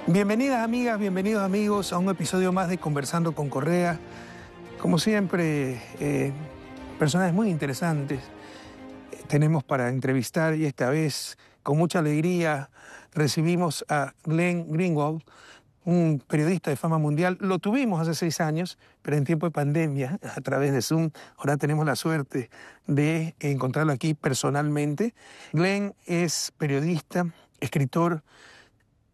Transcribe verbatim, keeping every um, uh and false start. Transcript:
Bienvenidas amigas, bienvenidos amigos a un episodio más de Conversando con Correa. Como siempre, eh, personajes muy interesantes eh, tenemos para entrevistar y esta vez con mucha alegría recibimos a Glenn Greenwald, un periodista de fama mundial. Lo tuvimos hace seis años, pero en tiempo de pandemia, a través de Zoom. Ahora tenemos la suerte de encontrarlo aquí personalmente. Glenn es periodista, escritor,